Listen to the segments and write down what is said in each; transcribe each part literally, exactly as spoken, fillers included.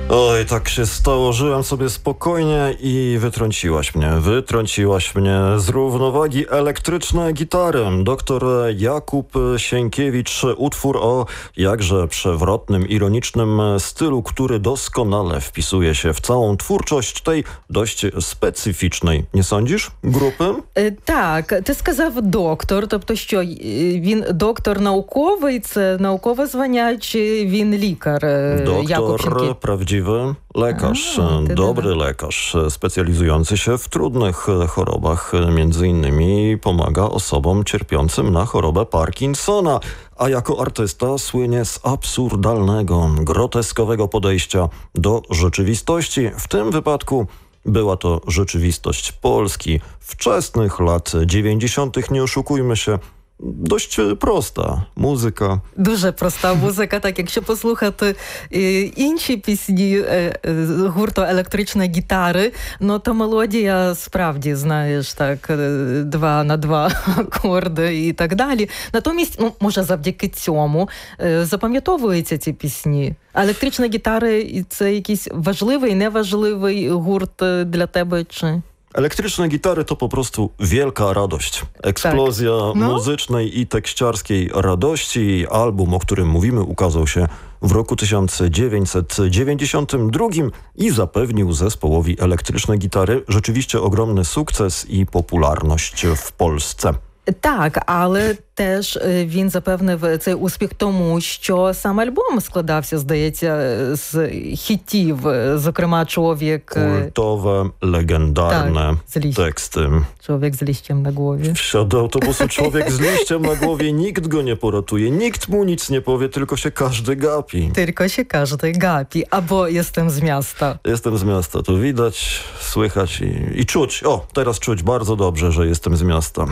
Oj, tak się stało. Żyłem sobie spokojnie i wytrąciłaś mnie. Wytrąciłaś mnie z równowagi elektryczne gitary. Doktor Jakub Sienkiewicz, utwór o jakże przewrotnym, ironicznym stylu, który doskonale wpisuje się w całą twórczość tej dość specyficznej, nie sądzisz, grupy? Так, ти сказав доктор, тобто що він доктор науковий, це наукове звання, чи він лікар? Jakub Doktor, Sienkiewicz? prawdziwy lekarz, A, ty, dobry ty, ty. lekarz, specjalizujący się w trudnych chorobach, między innymi pomaga osobom cierpiącym na chorobę Parkinsona, a jako artysta słynie z absurdalnego, groteskowego podejścia do rzeczywistości. W tym wypadku była to rzeczywistość Polski wczesnych lat dziewięćdziesiątych. Nie oszukujmy się, dość prosta muzyka. Дуже проста музика, так, якщо послухати е, інші пісні е, е, гурту «Електрична гітари», ну, то мелодія справді, знаєш, так, е, два на два акорди і так далі. Натомість, ну, може, завдяки цьому е, запам'ятовуються ці пісні. А «Електрична гітари» – це якийсь важливий, неважливий гурт е, для тебе, чи... Elektryczne gitary to po prostu wielka radość. Eksplozja Tak. No. muzycznej i tekściarskiej radości. Album, o którym mówimy, ukazał się w roku tysiąc dziewięćset dziewięćdziesiątym drugim i zapewnił zespołowi Elektryczne Gitary rzeczywiście ogromny sukces i popularność w Polsce. Так, але теж е, він запевнив цей успіх тому, що сам альбом складався, здається, з хітів, е, зокрема «Чоловік», е, Kultowe, legendarne Tak, z liściem. teksty. «Człowiek z liściem na głowie». Wsiadł do autobusu człowiek z liściem na głowie, nikt go nie poratuje, nikt mu nic nie powie, tylko się każdy gapi. Tylko się każdy gapi, albo «Jestem z miasta». Jestem z miasta, to widać, słychać i, i czuć. O, teraz czuć bardzo dobrze, że jestem z miasta.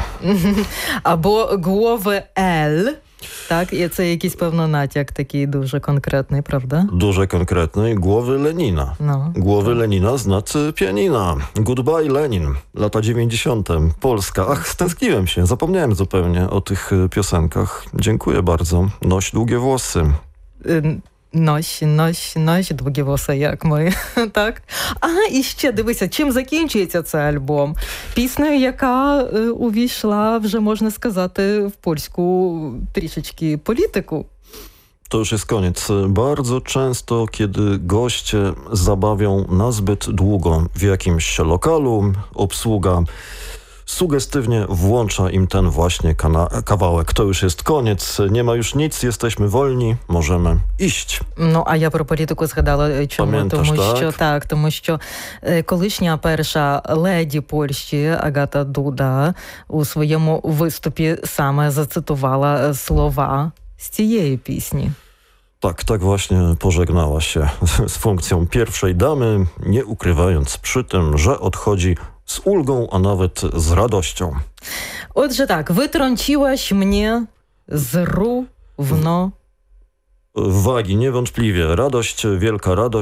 Або «Głowy L». Так, і це якийсь, певно, натяк такий дуже конкретний, правда? Duże, konkretne, głowy Lenina. No. Głowy Lenina z nad pianina. Goodbye Lenin. Lata dziewięćdziesiąte. Polska. Ach, stęskniłem się. Zapomniałem zupełnie o tych y, piosenkach. Dziękuję bardzo. Noś długie włosy. Е, Нось, нось, нось, довгі вуса, як ми. Так. Ага, і ще, дивися, чим закінчується цей альбом? Піснею, яка е, увійшла, вже можна сказати, в польську трішечки політику. To już jest koniec. Bardzo często, kiedy goście zabawią nazbyt długo w jakimś lokalu, obsługa sugestywnie włącza im ten właśnie kana- kawałek. To już jest koniec, nie ma już nic, jesteśmy wolni, możemy iść. Ну, а я про політику згадала, чому? Пам'ятаєш, Тому так? що, так, тому що е, колишня перша леді Польщі Агата Дуда у своєму виступі саме зацитувала слова з цієї пісні. Tak, tak właśnie pożegnała się z funkcją pierwszej damy, nie ukrywając przy tym, że odchodzi z ulgą, a nawet z radością. Отже так, wytrąciłaś mnie z równo Wagi, niewątpliwie radość, wielka radość.